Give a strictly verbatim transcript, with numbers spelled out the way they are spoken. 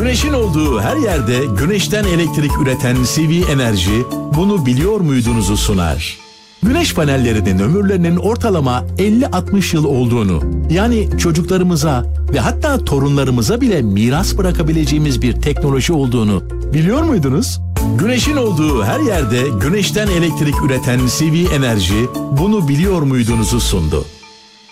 Güneşin olduğu her yerde güneşten elektrik üreten C V Enerji, bunu biliyor muydunuzu sunar. Güneş panellerinin ömürlerinin ortalama elli altmış yıl olduğunu, yani çocuklarımıza ve hatta torunlarımıza bile miras bırakabileceğimiz bir teknoloji olduğunu biliyor muydunuz? Güneşin olduğu her yerde güneşten elektrik üreten C V Enerji, bunu biliyor muydunuzu sundu.